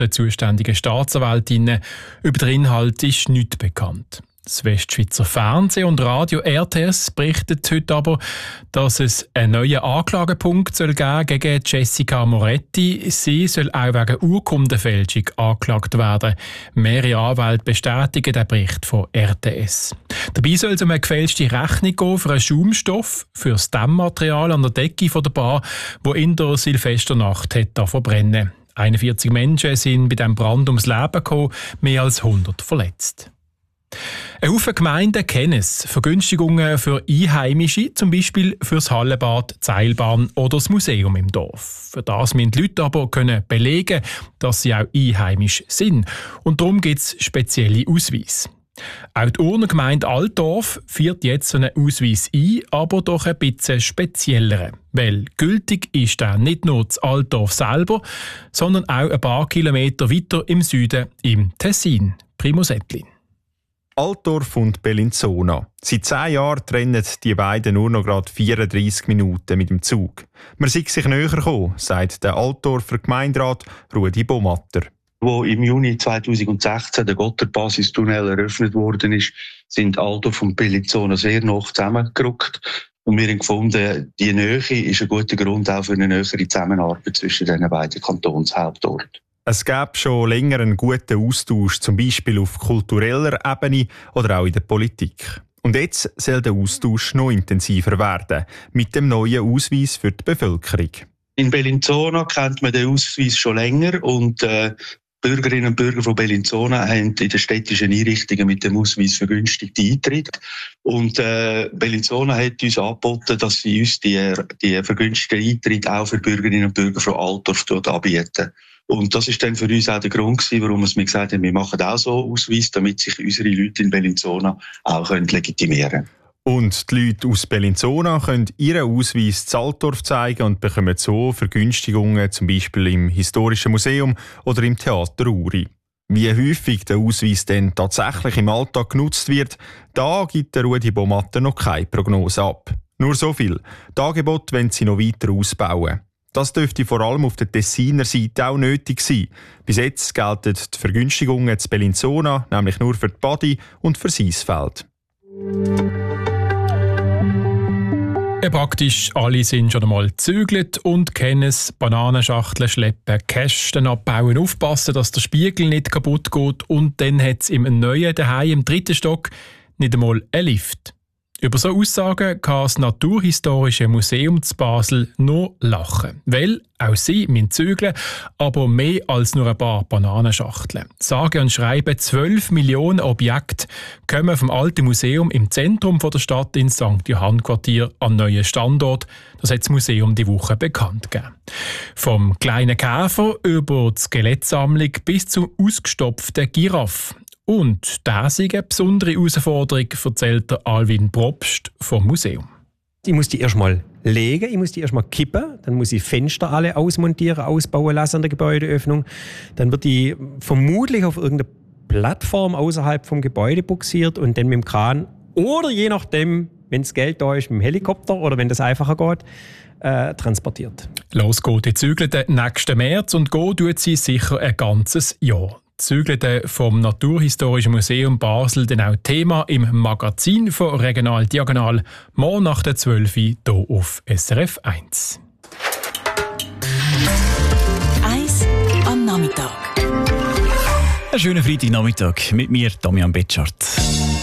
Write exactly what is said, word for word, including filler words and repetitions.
Der zuständigen Staatsanwältin über den Inhalt ist nichts bekannt. Das Westschweizer Fernsehen und Radio R T S berichtet heute aber, dass es einen neuen Anklagepunkt soll geben gegen Jessica Moretti. Sie soll auch wegen Urkundenfälschung angeklagt werden. Mehrere Anwälte bestätigen den Bericht von R T S. Dabei soll es um eine gefälschte Rechnung gehen für einen Schaumstoff, für das Dämmmaterial an der Decke der Bar, wo in der Silvesternacht hat verbrennen. einundvierzig Menschen sind bei diesem Brand ums Leben gekommen, mehr als hundert verletzt. Ein Haufen Gemeinden kennen es. Vergünstigungen für Einheimische, zum Beispiel für das Hallenbad, die Seilbahn oder das Museum im Dorf. Für das müssen die Leute aber können belegen, dass sie auch einheimisch sind. Und darum gibt es spezielle Ausweise. Auch die Urnergemeinde Altdorf führt jetzt so einen Ausweis ein, aber doch ein bisschen spezielleren. Weil gültig ist er nicht nur das Altdorf selber, sondern auch ein paar Kilometer weiter im Süden, im Tessin. Primo Settlin. Altdorf und Bellinzona. Seit zehn Jahren trennen die beiden nur noch gerade vierunddreissig Minuten mit dem Zug. Man sei sich näher gekommen, sagt der Altdorfer Gemeinderat Rudi Bomatter. Wo im Juni zweitausendsechzehn der Gotthard-Basistunnel eröffnet worden ist, sind Altdorf und Bellinzona sehr nah zusammengerückt. Und wir haben gefunden, die Nähe ist ein guter Grund auch für eine nähere Zusammenarbeit zwischen den beiden Kantonshauptorten. Es gäbe schon länger einen guten Austausch, zum Beispiel auf kultureller Ebene oder auch in der Politik. Und jetzt soll der Austausch noch intensiver werden, mit dem neuen Ausweis für die Bevölkerung. In Bellinzona kennt man den Ausweis schon länger und äh, Bürgerinnen und Bürger von Bellinzona haben in den städtischen Einrichtungen mit dem Ausweis vergünstigte Eintritt. Und äh, Bellinzona hat uns angeboten, dass sie uns die, die vergünstigten Eintritt auch für Bürgerinnen und Bürger von Altdorf anbieten. Und das ist dann für uns auch der Grund gewesen, warum wir gesagt haben, wir machen auch so einen Ausweis, damit sich unsere Leute in Bellinzona auch legitimieren können. Und die Leute aus Bellinzona können ihren Ausweis zu Altdorf zeigen und bekommen so Vergünstigungen, zum Beispiel im Historischen Museum oder im Theater Uri. Wie häufig der Ausweis denn tatsächlich im Alltag genutzt wird, da gibt der Rudi Bomatter noch keine Prognose ab. Nur so viel. Die Angebote wollen sie noch weiter ausbauen. Das dürfte vor allem auf der Tessiner Seite auch nötig sein. Bis jetzt gelten die Vergünstigungen zu Bellinzona nämlich nur für die Badi und für Seisfeld. Ja, praktisch alle sind schon einmal gezügelt und kennen es. Bananenschachteln schleppen, Kästen abbauen, aufpassen, dass der Spiegel nicht kaputt geht. Und dann hat es im neuen daheim im dritten Stock nicht einmal einen Lift. Über so Aussagen kann das Naturhistorische Museum zu Basel nur lachen. Weil auch sie müssen zügeln, aber mehr als nur ein paar Bananenschachteln. Sage und schreibe, zwölf Millionen Objekte kommen vom alten Museum im Zentrum der Stadt in Sankt Johann-Quartier an neuen Standort. Das hat das Museum die Woche bekannt gegeben. Vom kleinen Käfer über die Skelettsammlung bis zur ausgestopften Giraffe. Und das ist eine besondere Herausforderung, erzählt der Alwin Probst vom Museum. Ich muss die erstmal legen, ich muss die erstmal kippen, dann muss ich Fenster alle ausmontieren, ausbauen lassen an der Gebäudeöffnung. Dann wird die vermutlich auf irgendeine Plattform außerhalb vom Gebäude buxiert und dann mit dem Kran oder je nachdem, wenn das Geld da ist, mit dem Helikopter oder wenn das einfacher geht, äh, transportiert. Los geht die Zügelte nächsten März und gehen tut sie sicher ein ganzes Jahr. Zügelte vom Naturhistorischen Museum Basel dann auch Thema im Magazin von Regional Diagonal, morgen nach der zwölf Uhr hier auf S R F eins. Eins am Nachmittag. Einen schönen Freitagnachmittag mit mir, Damian Betschart.